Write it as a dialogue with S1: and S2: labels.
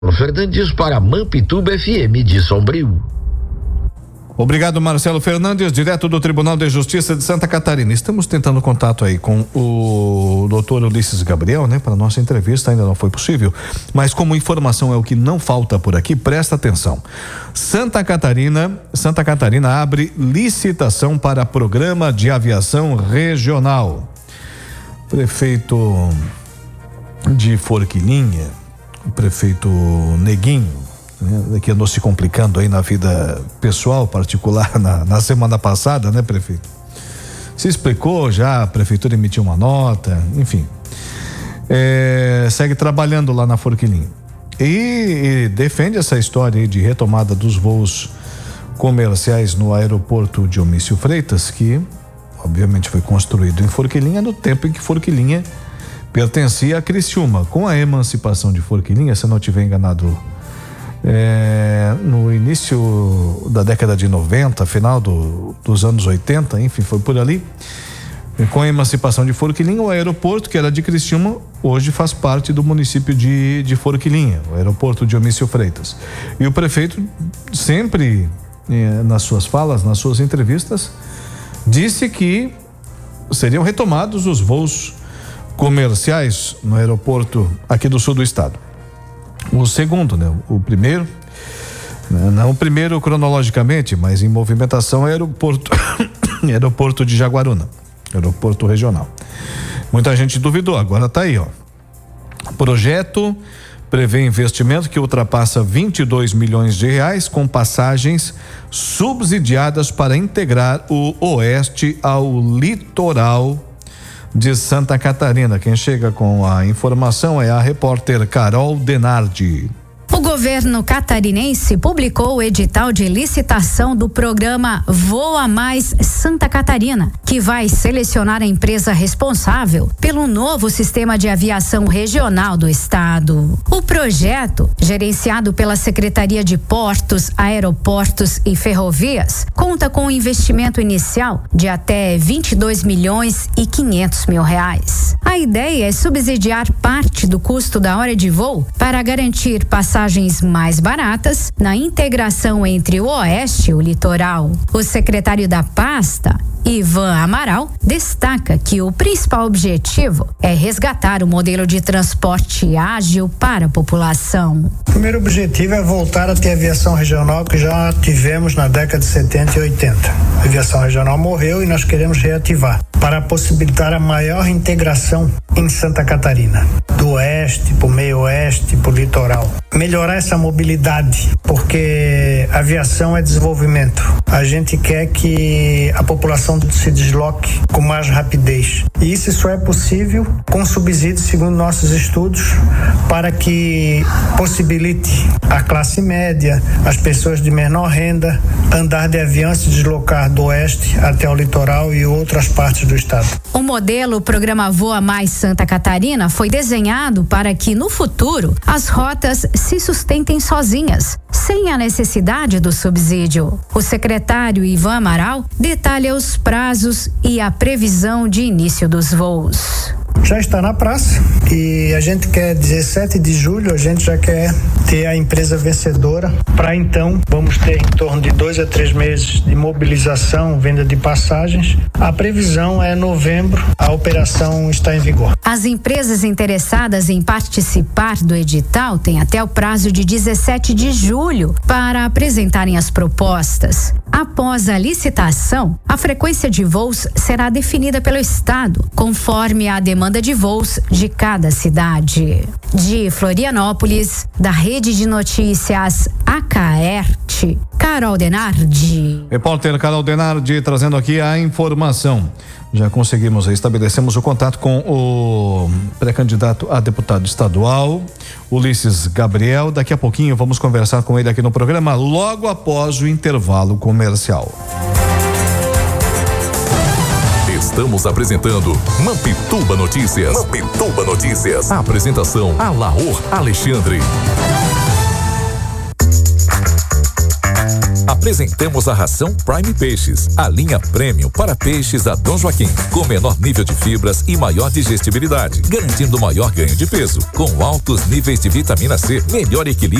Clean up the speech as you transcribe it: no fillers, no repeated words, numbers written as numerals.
S1: Fernandes para Mampituba FM de Sombrio.
S2: Obrigado, Marcelo Fernandes, direto do Tribunal de Justiça de Santa Catarina. Estamos tentando contato aí com o doutor Ulisses Gabriel, né? Para nossa entrevista ainda não foi possível, mas como informação é o que não falta por aqui, presta atenção. Santa Catarina abre licitação para programa de aviação regional. Prefeito de Forquilinha, o prefeito Neguinho, né, que andou se complicando aí na vida pessoal, particular, na semana passada, né, prefeito? Se explicou já, a prefeitura emitiu uma nota, enfim. Segue trabalhando lá na Forquilinha. E defende essa história aí de retomada dos voos comerciais no aeroporto Dionísio Freitas, que obviamente foi construído em Forquilinha no tempo em que Forquilinha pertencia a Criciúma. Com a emancipação de Forquilinha, se eu não estiver enganado, no início da década de 90, final dos anos 80, enfim, foi por ali. Com a emancipação de Forquilinha, o aeroporto, que era de Criciúma, hoje faz parte do município de Forquilinha, o aeroporto Dionísio Freitas. E o prefeito sempre, nas suas falas, nas suas entrevistas, disse que seriam retomados os voos comerciais no aeroporto aqui do sul do estado. O segundo, né? O primeiro, não o primeiro cronologicamente, mas em movimentação é aeroporto de Jaguaruna, aeroporto regional. Muita gente duvidou, agora tá aí, ó. O projeto prevê investimento que ultrapassa 22 milhões de reais com passagens subsidiadas para integrar o oeste ao litoral de Santa Catarina. Quem chega com a informação é a repórter Carol Denardi.
S3: O governo catarinense publicou o edital de licitação do programa Voa Mais Santa Catarina, que vai selecionar a empresa responsável pelo novo sistema de aviação regional do estado. O projeto, gerenciado pela Secretaria de Portos, Aeroportos e Ferrovias, conta com um investimento inicial de até 22 milhões e 500 mil reais. A ideia é subsidiar parte do custo da hora de voo para garantir passagens mais baratas na integração entre o oeste e o litoral. O secretário da pasta, Ivan Amaral, destaca que o principal objetivo é resgatar o modelo de transporte ágil para a população.
S4: O primeiro objetivo é voltar a ter aviação regional que já tivemos na década de 70 e 80. A aviação regional morreu e nós queremos reativar para possibilitar a maior integração em Santa Catarina, do oeste para o meio oeste, para o litoral. Melhorar essa mobilidade, porque a aviação é desenvolvimento. A gente quer que a população se desloque com mais rapidez. E isso só é possível com subsídios, segundo nossos estudos, para que possibilite a classe média, as pessoas de menor renda, andar de avião e se deslocar do oeste até o litoral e outras partes do estado.
S3: O modelo Programa Voa Mais Santa Catarina foi desenhado para que, no futuro, as rotas se sustentem sozinhas, sem a necessidade do subsídio. O secretário Ivan Amaral detalha os prazos e a previsão de início dos voos.
S4: Já está na praça e a gente quer 17 de julho, a gente já quer ter a empresa vencedora. Para então, vamos ter em torno de 2 a 3 meses de mobilização, venda de passagens. A previsão é novembro, a operação está em vigor.
S3: As empresas interessadas em participar do edital têm até o prazo de 17 de julho para apresentarem as propostas. Após a licitação, a frequência de voos será definida pelo estado, conforme a demanda de voos de cada cidade. De Florianópolis, da Rede de Notícias Acaerte, Carol Denardi.
S2: Repórter Carol Denardi trazendo aqui a informação. Já estabelecemos o contato com o pré-candidato a deputado estadual, Ulisses Gabriel. Daqui a pouquinho vamos conversar com ele aqui no programa, logo após o intervalo comercial.
S5: Estamos apresentando Mampituba Notícias. Mampituba Notícias. A apresentação: Alaor Alexandre. apresentamos a ração Prime Peixes, a linha premium para peixes da Dom Joaquim, com menor nível de fibras e maior digestibilidade, garantindo maior ganho de peso, com altos níveis de vitamina C, melhor equilíbrio